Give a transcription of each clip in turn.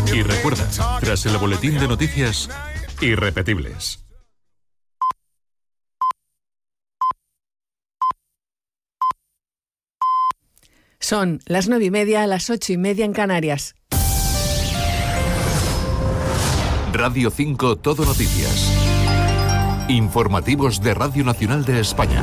Y recuerda, tras el boletín de noticias, irrepetibles. Son las 9:30, las 8:30 en Canarias. Radio 5 Todo Noticias. Informativos de Radio Nacional de España.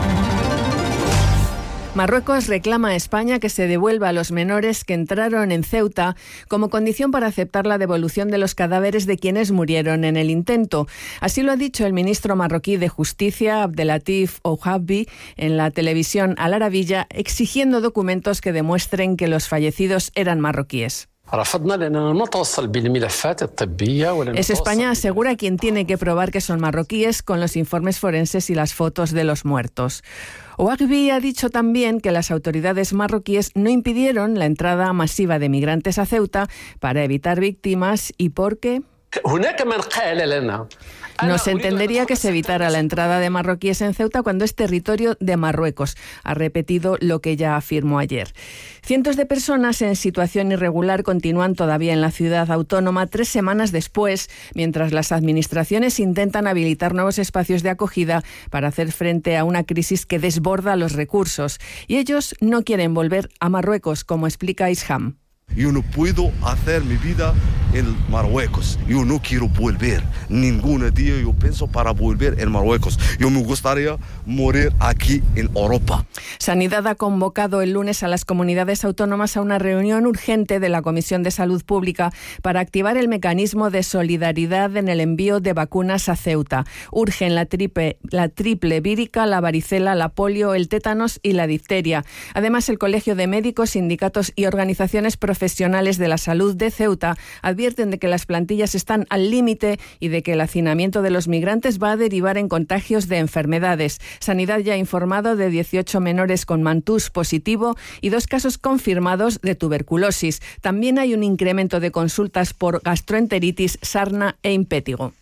Marruecos reclama a España que se devuelva a los menores que entraron en Ceuta como condición para aceptar la devolución de los cadáveres de quienes murieron en el intento. Así lo ha dicho el ministro marroquí de Justicia, Abdelatif Ouhabi, en la televisión Al Arabiya, exigiendo documentos que demuestren que los fallecidos eran marroquíes. Es España, asegura, quien tiene que probar que son marroquíes con los informes forenses y las fotos de los muertos. Ouaghbi ha dicho también que las autoridades marroquíes no impidieron la entrada masiva de migrantes a Ceuta para evitar víctimas y porque no se entendería que se evitara la entrada de marroquíes en Ceuta cuando es territorio de Marruecos. Ha repetido lo que ya afirmó ayer. Cientos de personas en situación irregular continúan todavía en la ciudad autónoma 3 semanas después, mientras las administraciones intentan habilitar nuevos espacios de acogida para hacer frente a una crisis que desborda los recursos. Y ellos no quieren volver a Marruecos, como explica Isham. Yo no puedo hacer mi vida en Marruecos. Yo no quiero volver. Ningún día yo pienso para volver en Marruecos. Yo me gustaría morir aquí en Europa. Sanidad ha convocado el lunes a las comunidades autónomas a una reunión urgente de la Comisión de Salud Pública para activar el mecanismo de solidaridad en el envío de vacunas a Ceuta. Urgen la triple vírica, la varicela, la polio, el tétanos y la difteria. Además, el Colegio de Médicos, sindicatos y organizaciones profesionales de la salud de Ceuta advierten de que las plantillas están al límite y de que el hacinamiento de los migrantes va a derivar en contagios de enfermedades. Sanidad ya ha informado de 18 menores con mantús positivo y 2 casos confirmados de tuberculosis. También hay un incremento de consultas por gastroenteritis, sarna e impétigo.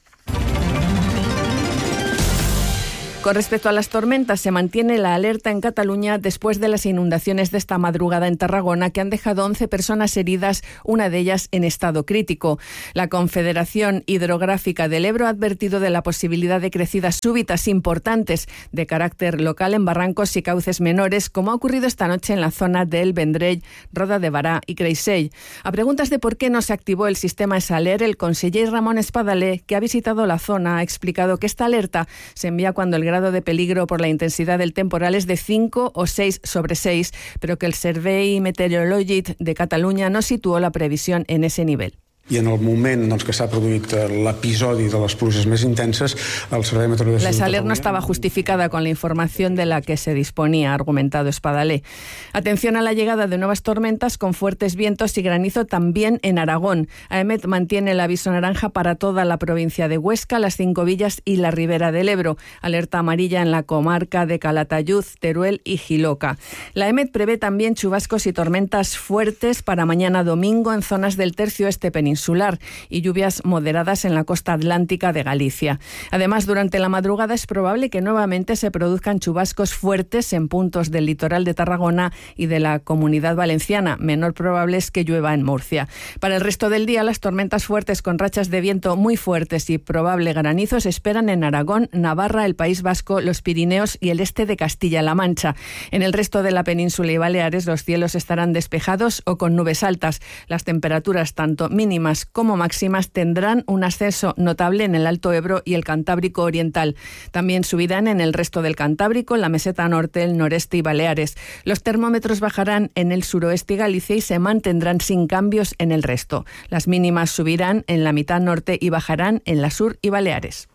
Con respecto a las tormentas, se mantiene la alerta en Cataluña después de las inundaciones de esta madrugada en Tarragona, que han dejado 11 personas heridas, una de ellas en estado crítico. La Confederación Hidrográfica del Ebro ha advertido de la posibilidad de crecidas súbitas importantes de carácter local en barrancos y cauces menores, como ha ocurrido esta noche en la zona de El Vendrell, Roda de Bará y Creixell. A preguntas de por qué no se activó el sistema Saler, el conseller Ramón Espadaler, que ha visitado la zona, ha explicado que esta alerta se envía cuando el grado de peligro por la intensidad del temporal es de 5 o 6 sobre 6, pero que el Servei Meteorològic de Catalunya no situó la previsión en ese nivel. I en el moment que s'ha produït l'episodi de les pluges més intenses, el Servei Meteorològic... La Saler no estaba justificada con la información de la que se disponía, ha argumentado Espadaler. Atención a la llegada de nuevas tormentas con fuertes vientos y granizo también en Aragón. AEMET mantiene el aviso naranja para toda la provincia de Huesca, las 5 villas y la Ribera del Ebro. Alerta amarilla en la comarca de Calatayud, Teruel y Jiloca. La AEMET prevé también chubascos y tormentas fuertes para mañana domingo en zonas del tercio este peninsular y lluvias moderadas en la costa atlántica de Galicia. Además, durante la madrugada es probable que nuevamente se produzcan chubascos fuertes en puntos del litoral de Tarragona y de la Comunidad Valenciana. Menor probable es que llueva en Murcia. Para el resto del día, las tormentas fuertes con rachas de viento muy fuertes y probable granizo se esperan en Aragón, Navarra, el País Vasco, los Pirineos y el este de Castilla-La Mancha. En el resto de la península y Baleares, los cielos estarán despejados o con nubes altas. Las temperaturas, tanto mínimas como máximas, tendrán un ascenso notable en el Alto Ebro y el Cantábrico Oriental. También subirán en el resto del Cantábrico, la meseta norte, el noreste y Baleares. Los termómetros bajarán en el suroeste y Galicia y se mantendrán sin cambios en el resto. Las mínimas subirán en la mitad norte y bajarán en la sur y Baleares.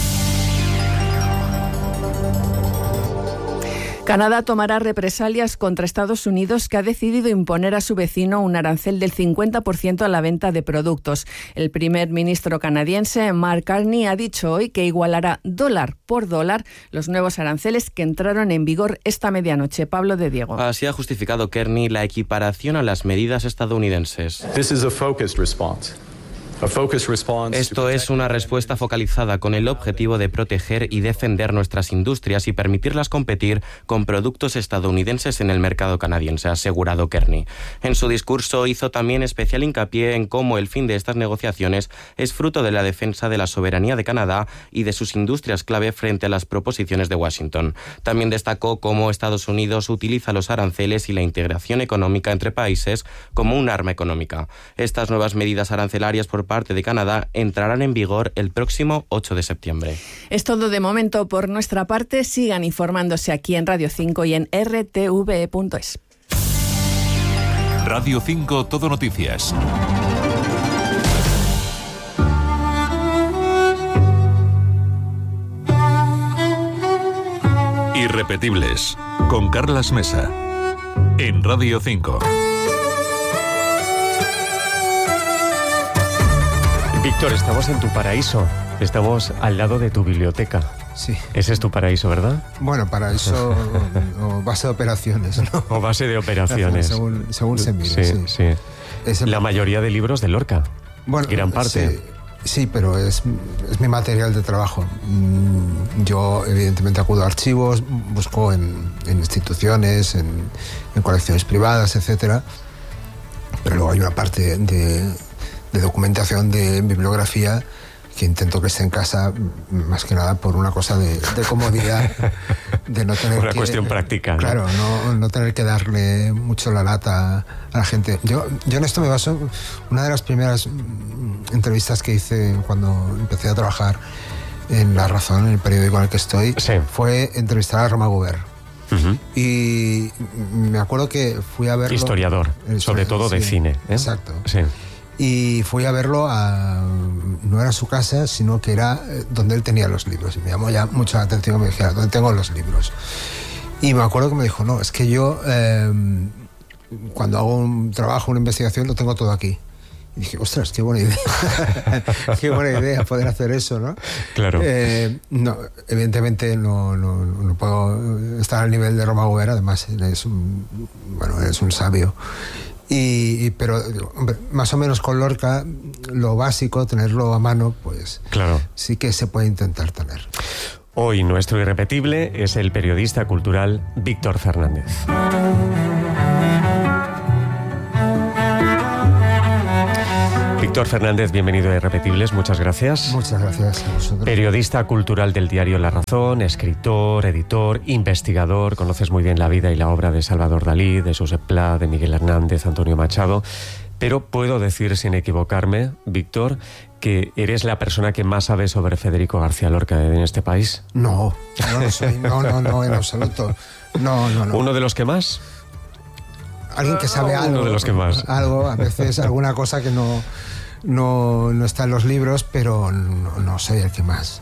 Canadá tomará represalias contra Estados Unidos, que ha decidido imponer a su vecino un arancel del 50% a la venta de productos. El primer ministro canadiense, Mark Carney, ha dicho hoy que igualará dólar por dólar los nuevos aranceles que entraron en vigor esta medianoche. Pablo de Diego. Así ha justificado Carney la equiparación a las medidas estadounidenses. This is a focused response. Esto es una respuesta focalizada con el objetivo de proteger y defender nuestras industrias y permitirlas competir con productos estadounidenses en el mercado canadiense, ha asegurado Kearney. En su discurso hizo también especial hincapié en cómo el fin de estas negociaciones es fruto de la defensa de la soberanía de Canadá y de sus industrias clave frente a las proposiciones de Washington. También destacó cómo Estados Unidos utiliza los aranceles y la integración económica entre países como un arma económica. Estas nuevas medidas arancelarias por parte de Canadá entrarán en vigor el próximo 8 de septiembre. Es todo de momento por nuestra parte. Sigan informándose aquí en Radio 5 y en rtve.es. Radio 5 Todo Noticias. Irrepetibles, con Carlas Mesa, en Radio 5. Víctor, estamos en tu paraíso. Estamos al lado de tu biblioteca. Sí. Ese es tu paraíso, ¿verdad? Bueno, paraíso o base de operaciones, ¿no? O base de operaciones. Según se mire, sí. La mayoría de libros de Lorca. Bueno, gran parte. Sí, pero es mi material de trabajo. Yo, evidentemente, acudo a archivos, busco en instituciones, en colecciones privadas, etcétera. Pero luego hay una parte de documentación, de bibliografía, que intento que esté en casa más que nada por una cosa de comodidad, de no tener una cuestión práctica, ¿no? Claro, no tener que darle mucho la lata a la gente. Yo en esto me baso. Una de las primeras entrevistas que hice cuando empecé a trabajar en La Razón, en el periódico en el que estoy, fue entrevistar a Roma Gubern. Uh-huh. Y me acuerdo que fui a verlo. Historiador, sobre todo de cine, ¿eh? Exacto. Sí. Y fui a verlo no era su casa, sino que era donde él tenía los libros. Y me llamó ya mucho la atención que me dijera, ¿dónde tengo los libros? Y me acuerdo que me dijo, no, es que yo cuando hago un trabajo, una investigación, lo tengo todo aquí. Y dije, ostras, qué buena idea. Qué buena idea poder hacer eso, ¿no? Claro. No, evidentemente no puedo estar al nivel de Roma Gubern, además eres un sabio. Pero hombre, más o menos con Lorca, lo básico, tenerlo a mano, pues claro, sí que se puede intentar tener. Hoy nuestro irrepetible es el periodista cultural Víctor Fernández. Víctor Fernández, bienvenido a Irrepetibles, muchas gracias. Muchas gracias a vosotros. Periodista cultural del diario La Razón, escritor, editor, investigador, conoces muy bien la vida y la obra de Salvador Dalí, de Josep Pla, de Miguel Hernández, Antonio Machado, pero puedo decir sin equivocarme, Víctor, que eres la persona que más sabe sobre Federico García Lorca en este país. No lo soy, no, en absoluto. No. ¿Uno de los que más? Alguien que sabe algo. Uno de los que más. Algo, a veces alguna cosa que no está en los libros, pero no soy el que más.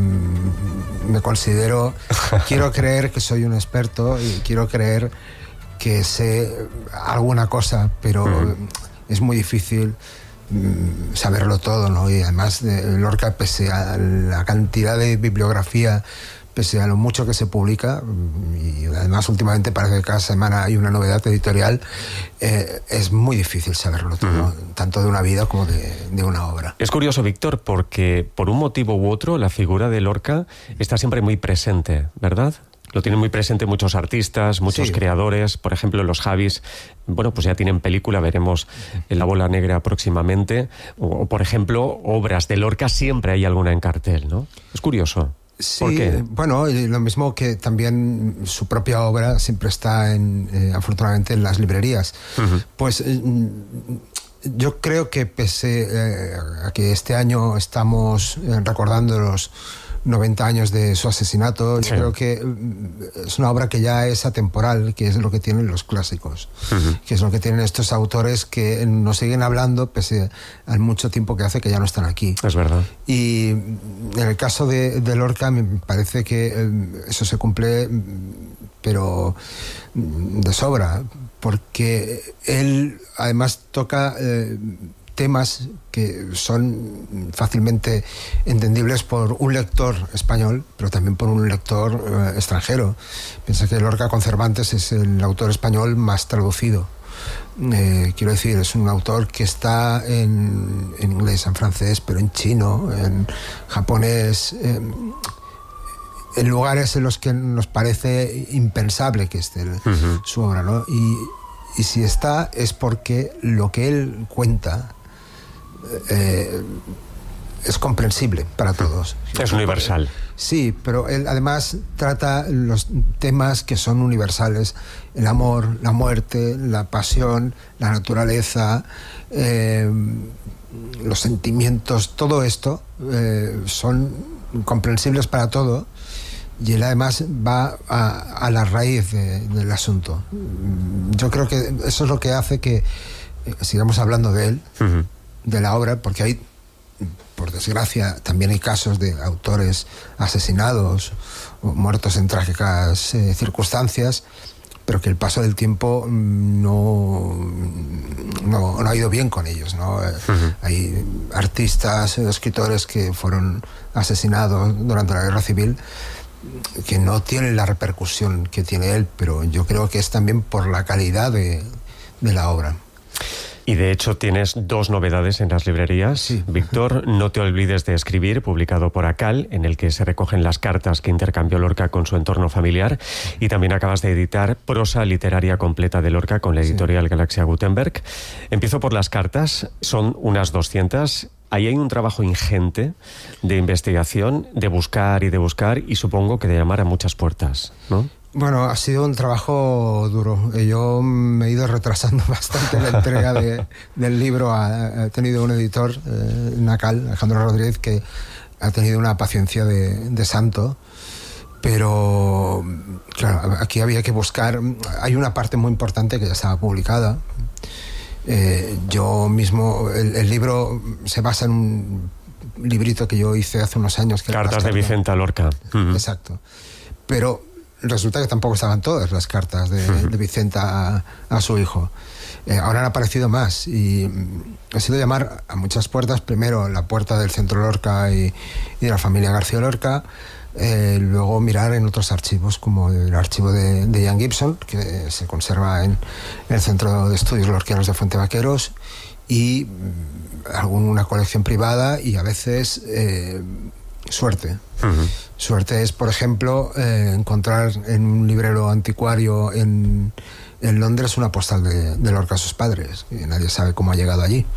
Me considero, quiero creer que soy un experto y quiero creer que sé alguna cosa, pero es muy difícil saberlo todo, ¿no? Y además Lorca, pese a la cantidad de bibliografía, pese a lo mucho que se publica, y además últimamente parece que cada semana hay una novedad editorial, es muy difícil saberlo todo, tanto de una vida como de una obra. Es curioso, Víctor, porque por un motivo u otro la figura de Lorca está siempre muy presente, ¿verdad? Lo tienen muy presente muchos artistas, muchos creadores, por ejemplo los Javis, bueno, pues ya tienen película, veremos La Bola Negra próximamente, o por ejemplo, obras de Lorca siempre hay alguna en cartel, ¿no? Es curioso. Sí, ¿por qué? Bueno, lo mismo que también su propia obra siempre está afortunadamente en las librerías. Pues yo creo que pese a que este año estamos recordando los 90 años de su asesinato, yo creo que es una obra que ya es atemporal, que es lo que tienen los clásicos, que es lo que tienen estos autores que nos siguen hablando pese al mucho tiempo que hace que ya no están aquí. Es verdad. Y en el caso de Lorca me parece que eso se cumple, pero de sobra, porque él además toca temas que son fácilmente entendibles por un lector español, pero también por un lector extranjero. Piensa que Lorca con Cervantes es el autor español más traducido. Quiero decir, es un autor que está en en inglés, en francés, pero en chino, en japonés, en lugares en los que nos parece impensable que esté su obra, ¿no? Y si está, es porque lo que él cuenta es comprensible para todos. Es universal. Sí, pero él además trata los temas que son universales: el amor, la muerte, la pasión, la naturaleza, los sentimientos. Todo esto son comprensibles para todo, y él además va a la raíz del asunto. Yo creo que eso es lo que hace que sigamos hablando de él, de la obra, porque hay, por desgracia, también hay casos de autores asesinados o muertos en trágicas circunstancias, pero que el paso del tiempo no ha ido bien con ellos, ¿no? Hay artistas, escritores que fueron asesinados durante la Guerra Civil que no tienen la repercusión que tiene él, pero yo creo que es también por la calidad de la obra. Y de hecho tienes 2 novedades en las librerías. Sí. Víctor, No te olvides de escribir, publicado por ACAL, en el que se recogen las cartas que intercambió Lorca con su entorno familiar. Y también acabas de editar Prosa literaria completa de Lorca con la editorial Galaxia Gutenberg. Empiezo por las cartas, son unas 200. Ahí hay un trabajo ingente de investigación, de buscar, y supongo que de llamar a muchas puertas, ¿no? Bueno, ha sido un trabajo duro. Yo me he ido retrasando bastante la entrega del libro. He tenido un editor, Nacal, Alejandro Rodríguez, que ha tenido una paciencia de santo. Pero, claro, aquí había que buscar. Hay una parte muy importante que ya estaba publicada. Yo mismo, el libro se basa en un librito que yo hice hace unos años. Que Cartas de Vicenta Lorca. Exacto. Pero resulta que tampoco estaban todas las cartas de Vicenta a su hijo. Ahora han aparecido más y ha sido llamar a muchas puertas. Primero la puerta del Centro Lorca y de la familia García Lorca. Luego mirar en otros archivos, como el archivo de Ian Gibson, que se conserva en el Centro de Estudios Lorquianos de Fuente Vaqueros, y alguna colección privada, y a veces suerte. Suerte es, por ejemplo, encontrar en un librero anticuario en Londres una postal de Lorca a sus padres, y nadie sabe cómo ha llegado allí.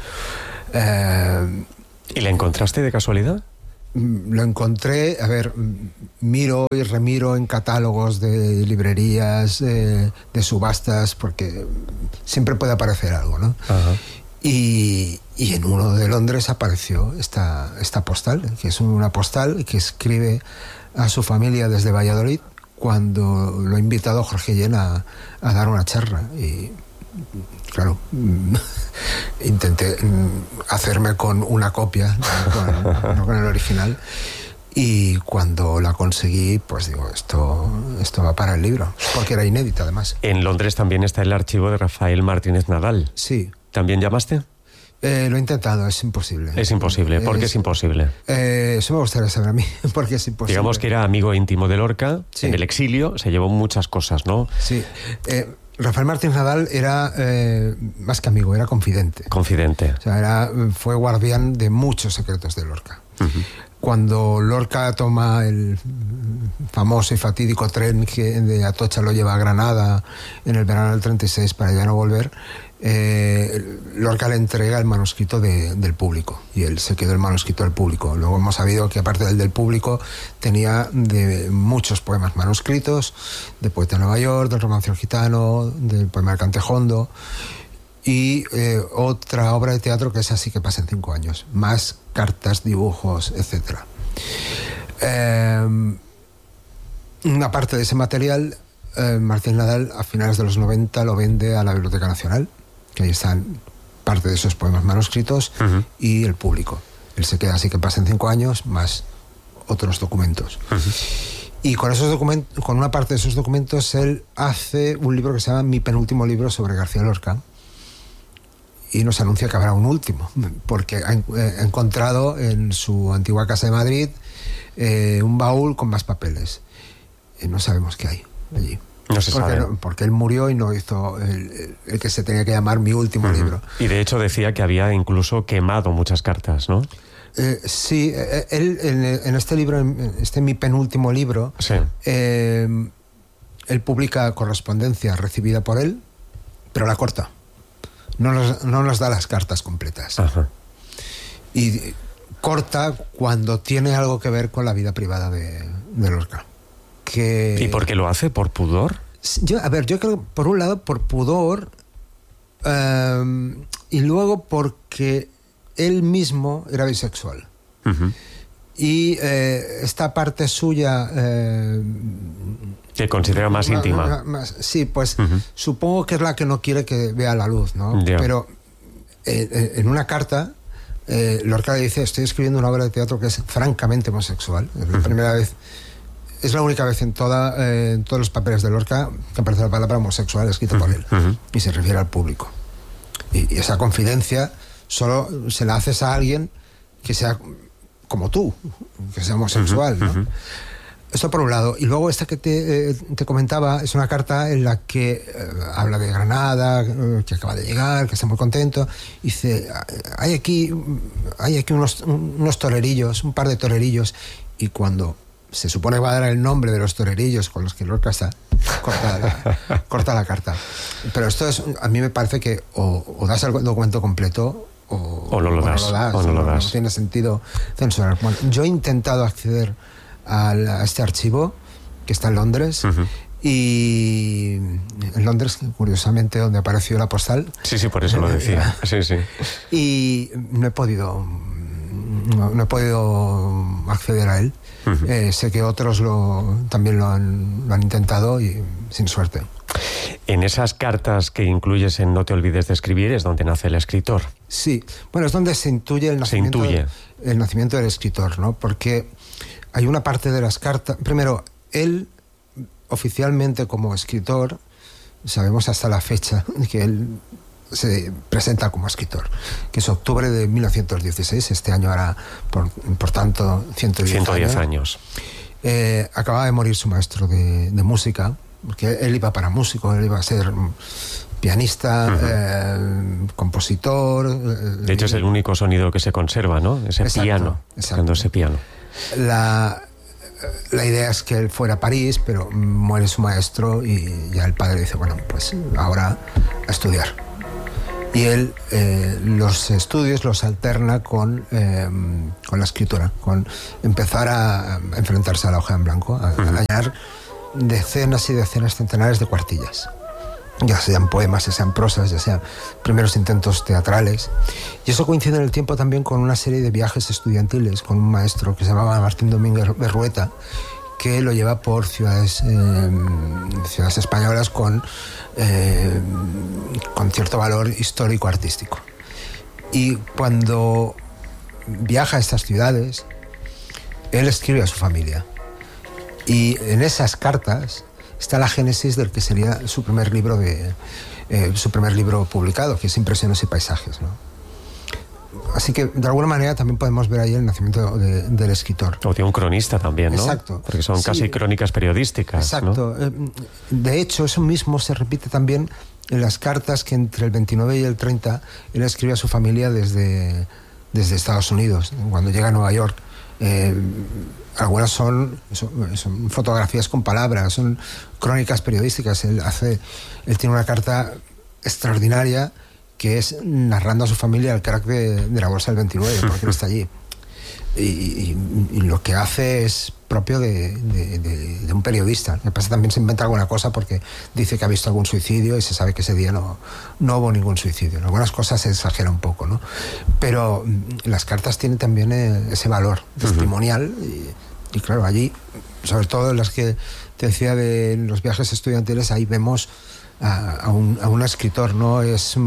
¿Y la encontraste de casualidad? Lo encontré, miro y remiro en catálogos de librerías, de subastas, porque siempre puede aparecer algo, ¿no? Ajá. Y en uno de Londres apareció esta postal, que es una postal que escribe a su familia desde Valladolid cuando lo ha invitado Jorge Guillén a dar una charla. Y claro, intenté hacerme con una copia, no con el original, y cuando la conseguí, pues digo, esto va para el libro, porque era inédita además. En Londres también está el archivo de Rafael Martínez Nadal. Sí. ¿También llamaste? Lo he intentado, es imposible. Es imposible. ¿Por qué es imposible? Eso me gustaría saber a mí, porque es imposible. Digamos que era amigo íntimo de Lorca, sí. En el exilio se llevó muchas cosas, ¿no? Sí. Rafael Martínez Nadal era más que amigo, era confidente. Confidente. O sea, fue guardián de muchos secretos de Lorca. Cuando Lorca toma el famoso y fatídico tren que de Atocha lo lleva a Granada en el verano del 36 para ya no volver, Lorca le entrega el manuscrito del público, y él se quedó el manuscrito del público. Luego hemos sabido que aparte del público tenía de muchos poemas manuscritos, de Poeta de Nueva York, del Romancio Gitano, del poema del Cantejondo, y otra obra de teatro que es Así que pasen 5 años, más cartas, dibujos, etc. Una parte de ese material Martínez Nadal a finales de los 90 lo vende a la Biblioteca Nacional, que ahí están parte de esos poemas manuscritos, y el público. Él se queda Así que pasen 5 años, más otros documentos. Y con esos documentos, con una parte de esos documentos, él hace un libro que se llama Mi penúltimo libro sobre García Lorca, y nos anuncia que habrá un último, porque ha encontrado en su antigua casa de Madrid un baúl con más papeles. No sabemos qué hay allí. No se sabe. Porque él murió y no hizo el que se tenía que llamar mi último libro. Y de hecho decía que había incluso quemado muchas cartas, ¿no? Sí, él en este libro, mi penúltimo libro, sí. Él publica correspondencia recibida por él, pero la corta. No nos da las cartas completas. Ajá. Y corta cuando tiene algo que ver con la vida privada de Lorca. ¿Y por qué lo hace? ¿Por pudor? Yo creo que por un lado por pudor, y luego porque él mismo era bisexual. Uh-huh. Y esta parte suya... que considera más íntima. Sí, pues supongo que es la que no quiere que vea la luz, ¿no? Yeah. Pero en una carta, Lorca le dice: estoy escribiendo una obra de teatro que es francamente homosexual. Es la primera vez... Es la única vez en todos los papeles de Lorca que aparece la palabra homosexual escrita por él. Y se refiere al público. Y esa confidencia solo se la haces a alguien que sea como tú, que sea homosexual, ¿no? Esto por un lado. Y luego esta que te comentaba es una carta en la que habla de Granada, que acaba de llegar, que está muy contento. Y dice: hay aquí unos torerillos, un par de torerillos. Y cuando se supone que va a dar el nombre de los torerillos con los que Lorca está, corta la carta. Pero esto a mí me parece que o das el documento completo o no lo das. No tiene sentido censurar. Bueno, yo he intentado acceder a este archivo que está en Londres, y en Londres, curiosamente, donde apareció la postal. Sí, por eso lo decía. Sí. Y no he podido acceder a él. Sé que otros también lo han intentado y sin suerte. En esas cartas que incluyes en No te olvides de escribir es donde nace el escritor. Sí, bueno, es donde se intuye el nacimiento del escritor, ¿no? Porque hay una parte de las cartas... Primero, él oficialmente como escritor, sabemos hasta la fecha que él se presenta como escritor, que es octubre de 1916, este año hará, por tanto, 110 años. Acababa de morir su maestro de música, porque él iba para músico, él iba a ser pianista, compositor... De hecho, es el único sonido que se conserva, ¿no? Ese piano, tocando ese piano. La idea es que él fuera a París, pero muere su maestro y ya el padre dice: bueno, pues ahora a estudiar. Y él los estudios los alterna con la escritura, con empezar a enfrentarse a la hoja en blanco, a hallar decenas y decenas, centenares de cuartillas, ya sean poemas, ya sean prosas, ya sean primeros intentos teatrales. Y eso coincide en el tiempo también con una serie de viajes estudiantiles con un maestro que se llamaba Martín Domínguez Berrueta, que lo lleva por ciudades españolas con cierto valor histórico-artístico. Y cuando viaja a estas ciudades, él escribe a su familia. Y en esas cartas está la génesis del que sería su primer libro publicado, que es Impresiones y Paisajes, ¿no? Así que de alguna manera también podemos ver ahí el nacimiento del escritor. O de un cronista también, ¿no? Exacto. Porque son casi crónicas periodísticas. Exacto. ¿No? De hecho, eso mismo se repite también en las cartas que entre el 29 y el 30 él escribe a su familia desde Estados Unidos, cuando llega a Nueva York. Algunas son fotografías con palabras, son crónicas periodísticas. Él tiene una carta extraordinaria que es narrando a su familia el crack de la bolsa del 29, porque él está allí. Y lo que hace es propio de un periodista. Lo que pasa, también se inventa alguna cosa porque dice que ha visto algún suicidio y se sabe que ese día no hubo ningún suicidio. En algunas cosas se exagera un poco, ¿no? Pero las cartas tienen también ese valor testimonial y claro, allí, sobre todo en las que te decía de los viajes estudiantiles, ahí vemos a un escritor, no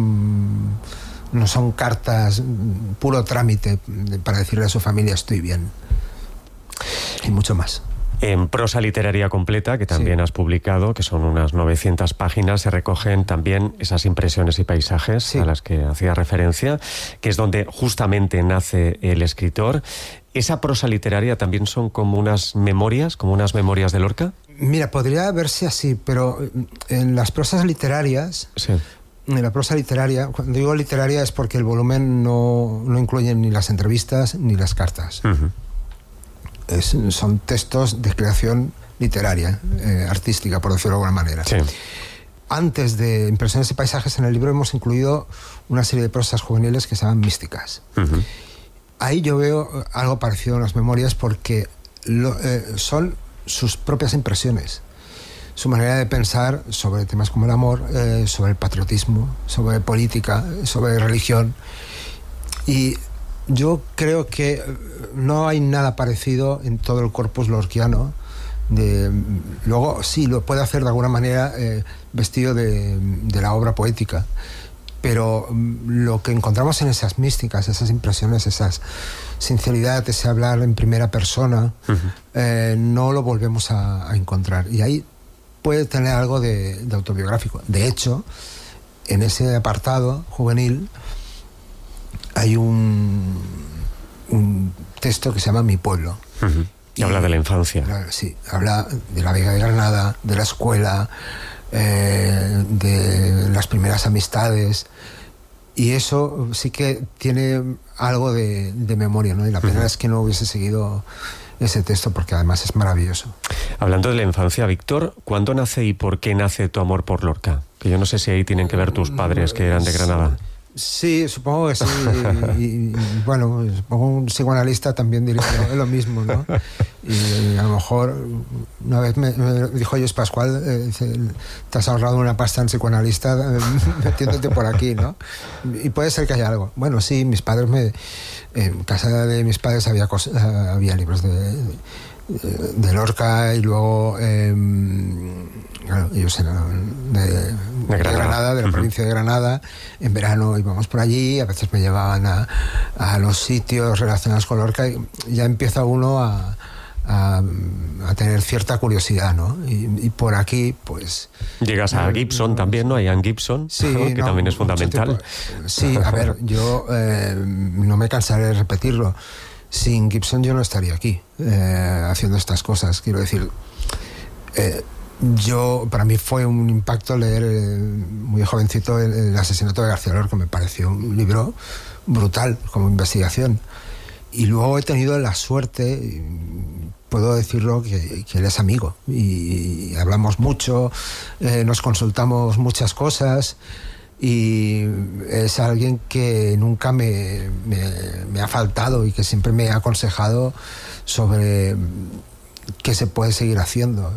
son cartas puro trámite para decirle a su familia estoy bien, y mucho más. En prosa literaria completa, que también has publicado, que son unas 900 páginas, se recogen también esas impresiones y paisajes a las que hacía referencia, que es donde justamente nace el escritor. ¿Esa prosa literaria también son como unas memorias de Lorca? Mira, podría verse así, pero en las prosas literarias... Sí. En la prosa literaria, cuando digo literaria es porque el volumen no incluye ni las entrevistas ni las cartas. Uh-huh. Son textos de creación literaria, artística, por decirlo de alguna manera. Sí. Antes de Impresiones y Paisajes, en el libro hemos incluido una serie de prosas juveniles que se llaman místicas. Uh-huh. Ahí yo veo algo parecido en las memorias porque son sus propias impresiones, su manera de pensar sobre temas como el amor, sobre el patriotismo, sobre política, sobre religión. Y yo creo que no hay nada parecido en todo el corpus lorquiano. Luego sí, lo puede hacer de alguna manera vestido de la obra poética, pero lo que encontramos en esas místicas, esas impresiones, esas sinceridad, ese hablar en primera persona, uh-huh, no lo volvemos a encontrar. Y ahí puede tener algo de autobiográfico. De hecho, en ese apartado juvenil hay un texto que se llama Mi pueblo. Uh-huh. Y habla de la infancia. Sí, habla de la Vega de Granada, de la escuela, de las primeras amistades. Y eso sí que tiene algo de memoria, ¿no? Y la pena, uh-huh, es que no hubiese seguido ese texto, porque además es maravilloso. Hablando de la infancia, Víctor, ¿cuándo nace y por qué nace tu amor por Lorca? Que yo no sé si ahí tienen que ver tus padres, que eran de Granada. Sí, supongo que sí. Y bueno, supongo un psicoanalista también diría lo mismo, ¿no? Y a lo mejor una vez me dijo José Pascual, te has ahorrado una pasta en psicoanalista metiéndote por aquí, ¿no? Y puede ser que haya algo. Bueno, sí, mis padres en casa de mis padres había libros de Lorca, y luego claro, ellos eran de Granada, de la, uh-huh, provincia de Granada. En verano íbamos por allí, a veces me llevaban a los sitios relacionados con Lorca, y ya empieza uno a tener cierta curiosidad, ¿no? Y por aquí, pues... Llegas a Gibson también, ¿no? A Ian Gibson, sí, ¿no? Que también es fundamental. Sí, a ver, yo no me cansaré de repetirlo. Sin Gibson yo no estaría aquí haciendo estas cosas. Quiero decir, para mí fue un impacto leer muy jovencito el asesinato de García Lorca. Me pareció un libro brutal como investigación. Y luego he tenido la suerte, puedo decirlo, que él es amigo. Y hablamos mucho, nos consultamos muchas cosas. Y es alguien que nunca me ha faltado y que siempre me ha aconsejado sobre qué se puede seguir haciendo.